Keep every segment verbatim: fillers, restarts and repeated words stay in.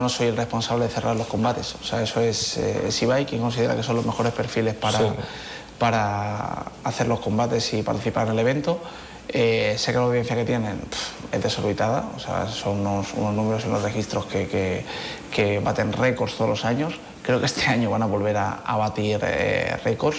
No soy el responsable de cerrar los combates, o sea, eso es, eh, es Ibai quien considera que son los mejores perfiles para, sí. para hacer los combates y participar en el evento. Eh, sé que la audiencia que tienen pff, es desorbitada, o sea, son unos, unos números y unos registros que, que, que baten récords todos los años. Creo que este año van a volver a, a batir eh, récords.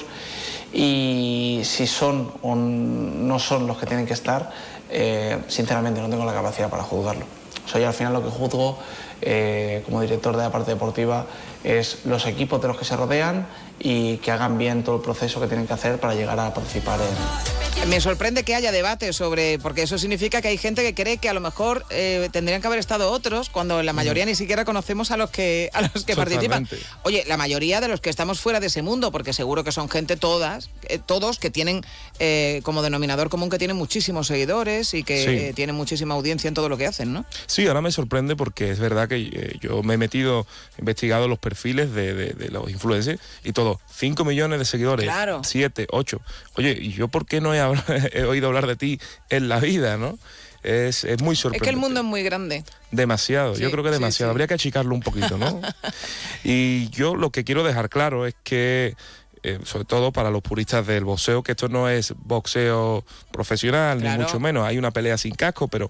Y si son o no son los que tienen que estar, eh, sinceramente no tengo la capacidad para juzgarlo. O sea, yo al final lo que juzgo eh, como director de la parte deportiva es los equipos de los que se rodean y que hagan bien todo el proceso que tienen que hacer para llegar a participar en... Me sorprende que haya debate sobre, porque eso significa que hay gente que cree que a lo mejor eh, tendrían que haber estado otros, cuando la mayoría mm. ni siquiera conocemos a los que a los que participan. Oye, la mayoría de los que estamos fuera de ese mundo, porque seguro que son gente todas, eh, todos que tienen eh, como denominador común que tienen muchísimos seguidores y que sí. eh, tienen muchísima audiencia en todo lo que hacen, ¿no? Sí, ahora me sorprende porque es verdad que eh, yo me he metido, he investigado los perfiles de, de, de los influencers y todo, cinco millones de seguidores, claro. siete, ocho. Oye, ¿y yo por qué no he he oído hablar de ti en la vida, ¿no? Es, es muy sorprendente. Es que el mundo es muy grande. Demasiado, sí, yo creo que demasiado. Sí, sí. Habría que achicarlo un poquito, ¿no? Y yo lo que quiero dejar claro es que, eh, sobre todo para los puristas del boxeo, que esto no es boxeo profesional, claro. ni mucho menos. Hay una pelea sin casco, pero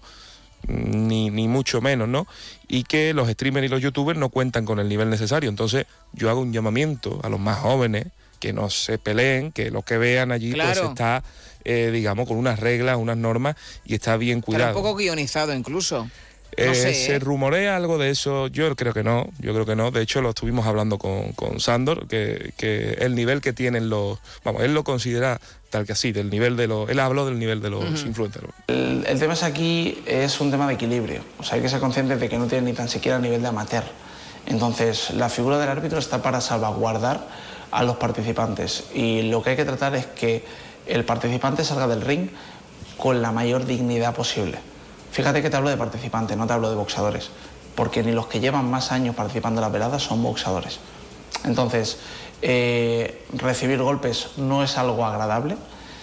ni, ni mucho menos, ¿no? Y que los streamers y los youtubers no cuentan con el nivel necesario. Entonces, yo hago un llamamiento a los más jóvenes que no se peleen, que lo que vean allí claro. pues está, eh, digamos, con unas reglas, unas normas y está bien cuidado. Pero un poco guionizado incluso. No eh, sé, se ¿eh? rumorea algo de eso, yo creo que no, yo creo que no. De hecho, lo estuvimos hablando con, con Sandor, que, que el nivel que tienen los... Vamos, él lo considera tal que así, del nivel de los... Él habló del nivel de los uh-huh. influencers. El, el tema es aquí, es un tema de equilibrio. O sea, hay que ser conscientes de que no tienen ni tan siquiera nivel de amateur. Entonces, la figura del árbitro está para salvaguardar a los participantes y lo que hay que tratar es que el participante salga del ring con la mayor dignidad posible. Fíjate que te hablo de participantes, no te hablo de boxeadores, porque ni los que llevan más años participando en las veladas son boxeadores. Entonces, eh, recibir golpes no es algo agradable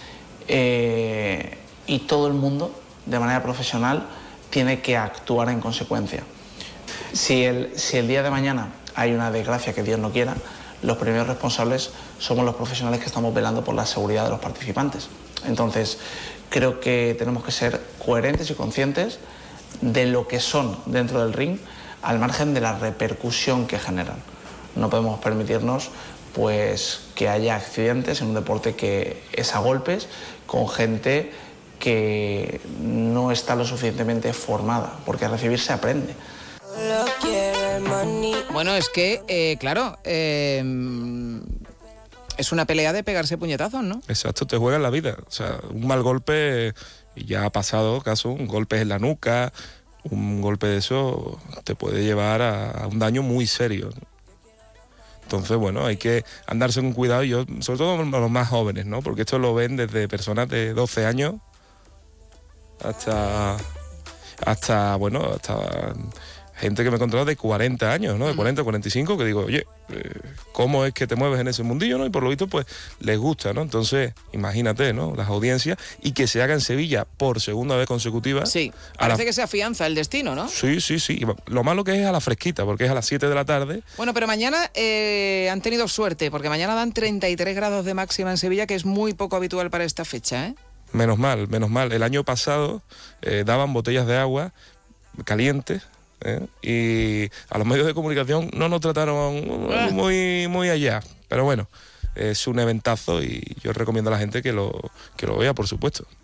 eh, y todo el mundo, de manera profesional, tiene que actuar en consecuencia. Si el, si el día de mañana hay una desgracia, que Dios no quiera, los primeros responsables somos los profesionales que estamos velando por la seguridad de los participantes. Entonces, creo que tenemos que ser coherentes y conscientes de lo que son dentro del ring, al margen de la repercusión que generan. No podemos permitirnos pues, que haya accidentes en un deporte que es a golpes, con gente que no está lo suficientemente formada, porque a recibir se aprende. Bueno, es que, eh, claro, eh, es una pelea de pegarse puñetazos, ¿no? Exacto, te juegas la vida. O sea, un mal golpe, y ya ha pasado caso, un golpe en la nuca, un golpe de eso te puede llevar a, a un daño muy serio. Entonces, bueno, hay que andarse con cuidado, yo, sobre todo a los más jóvenes, ¿no? Porque esto lo ven desde personas de doce años hasta, hasta bueno, hasta... gente que me he encontrado de cuarenta años, ¿no? De cuarenta, cuarenta y cinco, que digo, oye, eh, ¿cómo es que te mueves en ese mundillo, no? Y por lo visto, pues, les gusta, ¿no? Entonces, imagínate, ¿no? Las audiencias, y que se haga en Sevilla por segunda vez consecutiva. Sí, parece la... que se afianza el destino, ¿no? Sí, sí, sí. Y lo malo que es a la fresquita, porque es a las siete de la tarde. Bueno, pero mañana eh, han tenido suerte, porque mañana dan treinta y tres grados de máxima en Sevilla, que es muy poco habitual para esta fecha, ¿eh? Menos mal, menos mal. El año pasado eh, daban botellas de agua calientes, ¿eh? Y a los medios de comunicación no nos trataron ah. muy, muy allá, pero bueno, es un eventazo y yo recomiendo a la gente que lo, que lo vea, por supuesto.